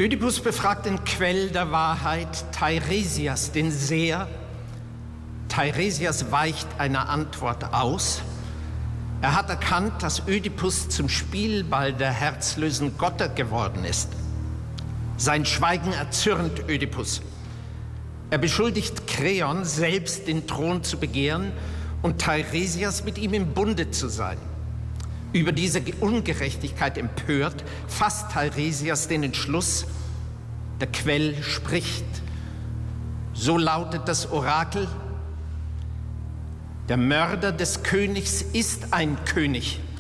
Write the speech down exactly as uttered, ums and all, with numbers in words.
Ödipus befragt den Quell der Wahrheit, Teiresias, den Seher. Teiresias weicht einer Antwort aus. Er hat erkannt, dass Ödipus zum Spielball der herzlosen Götter geworden ist. Sein Schweigen erzürnt Ödipus. Er beschuldigt Kreon, selbst den Thron zu begehren und Teiresias mit ihm im Bunde zu sein. Über diese Ungerechtigkeit empört, fasst Teiresias den Entschluss, der Quell spricht. So lautet das Orakel: Der Mörder des Königs ist ein König.